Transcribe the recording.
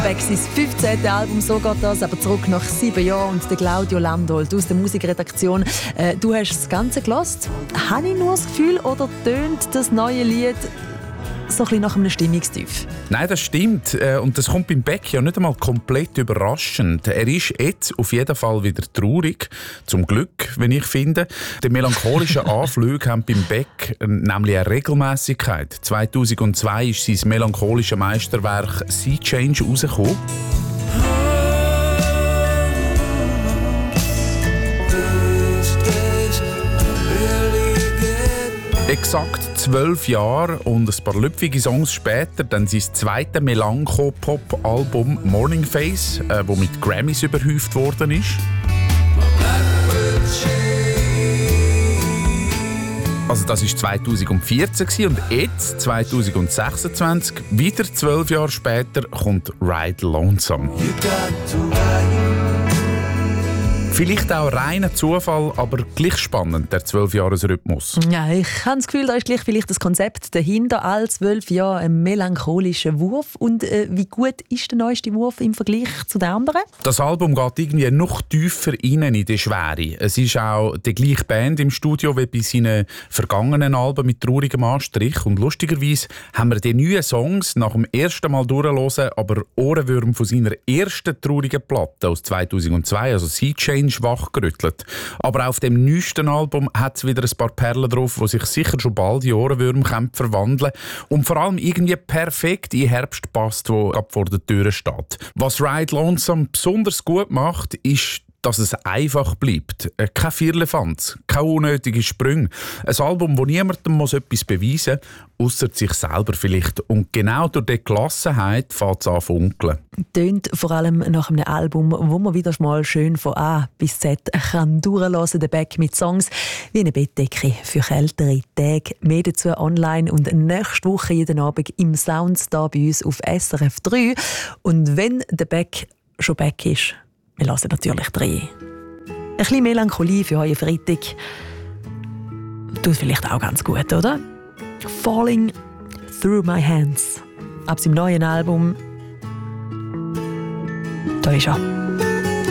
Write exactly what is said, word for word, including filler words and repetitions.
Beck sein fünfzehntes Album, so geht das, aber zurück nach sieben Jahren. Und der Claudio Landolt aus der Musikredaktion. Äh, du hast das Ganze gehört. Habe ich nur das Gefühl, oder tönt das neue Lied so ein bisschen nach einem Stimmungstief? Nein, das stimmt. Und das kommt beim Beck ja nicht einmal komplett überraschend. Er ist jetzt auf jeden Fall wieder traurig. Zum Glück, wenn ich finde. Die melancholischen Anflüge haben beim Beck nämlich eine Regelmäßigkeit. zweitausendzwei ist sein melancholisches Meisterwerk «Sea Change» rausgekommen. Exakt zwölf Jahre und ein paar lüpfige Songs später dann sein zweites Melancho-Pop-Album «Morning Face», äh, das mit Grammys überhäuft worden ist. Also das war zweitausendvierzehn und jetzt, zweitausendsechsundzwanzig, wieder zwölf Jahre später, kommt «Ride Lonesome». Vielleicht auch reiner Zufall, aber gleich spannend, der zwölf-Jahres-Rhythmus. Ja, ich habe das Gefühl, da ist gleich vielleicht das Konzept dahinter. All zwölf Jahre ein melancholischer Wurf. Und äh, wie gut ist der neueste Wurf im Vergleich zu den anderen? Das Album geht irgendwie noch tiefer rein in die Schwere. Es ist auch die gleiche Band im Studio wie bei seinen vergangenen Alben mit traurigem Anstrich. Und lustigerweise haben wir die neuen Songs nach dem ersten Mal durchhören, aber Ohrenwürm von seiner ersten traurigen Platte aus zweitausendzwei, also «Sea Change», wachgerüttelt. Aber auf dem neuesten Album hat es wieder ein paar Perlen drauf, die sich sicher schon bald in Ohrenwürmer verwandeln und vor allem irgendwie perfekt in den Herbst passt, der vor der Tür steht. Was «Ride Lonesome» besonders gut macht, ist, dass es einfach bleibt. Kein Firlefanz, keine unnötigen Sprünge. Ein Album, wo niemandem muss etwas beweisen muss, ausser sich selber vielleicht. Und genau durch diese Gelassenheit fängt es an zu funkeln. Tönt vor allem nach einem Album, wo man wieder mal schön von A bis Z kann durchlassen, den Beck mit Songs wie eine Bettdecke für kältere Tage. Mehr dazu online und nächste Woche jeden Abend im Sounds da bei uns auf S R F drei. Und wenn der Beck schon Beck ist, wir hören natürlich drei. Ein bisschen Melancholie für euren Freitag. Tut vielleicht auch ganz gut, oder? «Falling Through My Hands». Ab seinem neuen Album. Da ist er.